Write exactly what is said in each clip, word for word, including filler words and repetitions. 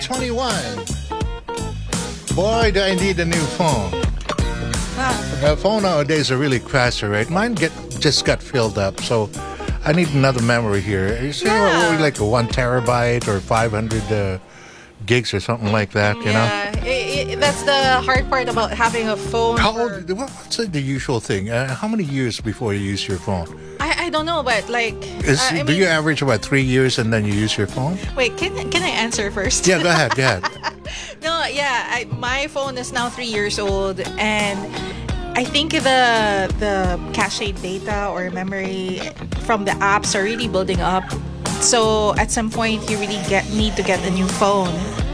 twenty-one. Boy, do I need a new phone. Huh. A phone nowadays are really faster, right? Mine get just got filled up, so I need another memory here. Is there Yeah. like a one terabyte or five hundred uh, gigs or something like that? You know. Yeah, it, it, that's the hard part about having a phone. How for- old? What's the the usual thing? Uh, how many years before you use your phone? I, I don't know, but like, Is, uh, I do mean, you average about three years and then you use your phone? wait, can can I answer first? Yeah, go ahead, go ahead. No, yeah, I, my phone is now three years old, and I think the the cache data or memory from the apps are really building up. So at some point, you really get need to get a new phone.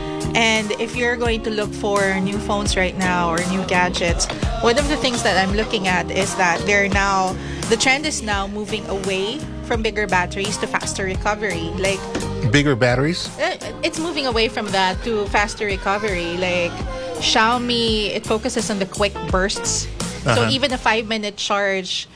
And if you're going to look for new phones right now or new gadgets, one of the things that I'm looking at is that they're now the trend is now moving away from bigger batteries to faster recovery. Like Bigger batteries? uh, it's moving away from that to faster recovery. Like Xiaomi, it focuses on the quick bursts. So Uh-huh. even a five minute charge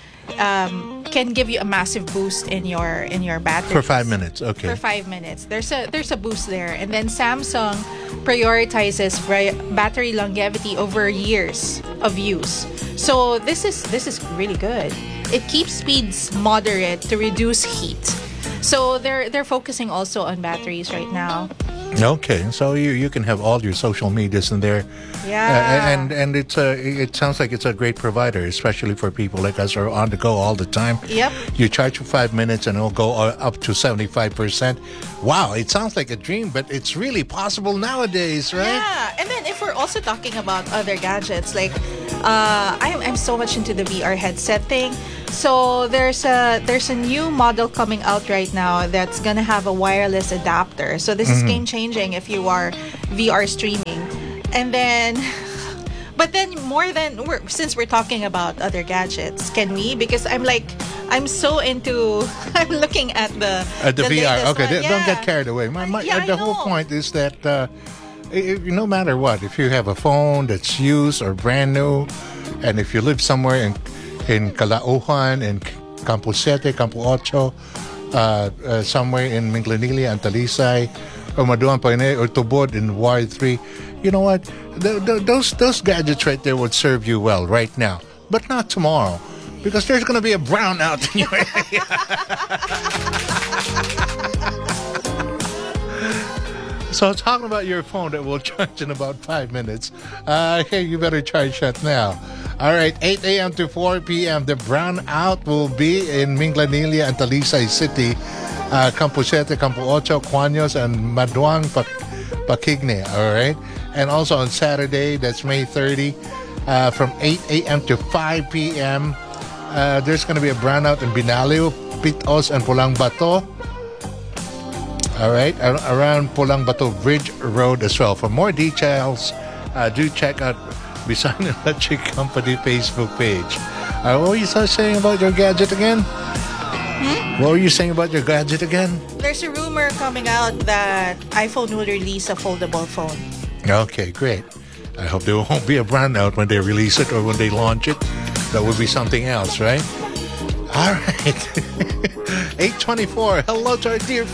um, can give you a massive boost in your in your battery For five minutes, okay. for five minutes. There's a there's a boost there, and then Samsung prioritizes bri- battery longevity over years of use. So this is this is really good. It keeps speeds moderate to reduce heat. So they're they're focusing also on batteries right now. Okay, so you, you can have all your social medias in there. Yeah. Uh, and and it's a, it sounds like it's a great provider, especially for people like us who are on the go all the time. Yep. You charge for five minutes and it'll go uh, up to seventy-five percent. Wow, it sounds like a dream, but it's really possible nowadays, right? Yeah, and then if we're also talking about other gadgets, like uh, I'm I'm so much into the V R headset thing. So there's a there's a new model coming out right now that's gonna have a wireless adapter. So this is game changing if you are V R streaming, and then. But then more than we're, since we're talking about other gadgets, can we? Because I'm like, I'm so into. I'm looking at the Uh, the, V R. latest Okay, one. th- don't Yeah. get carried away. My, my, Yeah, uh, the I whole know. point is that uh, i- if, no matter what, if you have a phone that's used or brand new, and if you live somewhere in in Calauhan, in Campo Siete, Campo Ocho, uh, uh, somewhere in Minglanilla and Talisay, or Maduan Paine, or Tubod in Ward three, you know what? Th- th- those those gadgets right there would serve you well right now, but not tomorrow, because there's going to be a brownout in your area. So talking about your phone that will charge in about five minutes. Uh, hey, you better charge that now. All right, eight a.m. to four p.m. The brownout will be in Minglanilla and Talisay City, uh, Campo Siete, Campo Ocho, Cuaños, and Maduang, Pa- Paquigne. All right, and also on Saturday, that's May thirtieth, uh, from eight a.m. to five p.m. Uh, there's going to be a brownout in Binalio, Pitos, and Pulang Bato. All right, ar- around Pulang Bato Bridge Road as well. For more details, uh, do check out Bisan Electric Company Facebook page. Uh, what were you so saying about your gadget again? Hmm? What were you saying about your gadget again? There's a rumor coming out that iPhone will release a foldable phone. Okay, great. I hope there won't be a brownout when they release it or when they launch it. That would be something else, right? All right. eight twenty-four. Hello to our dear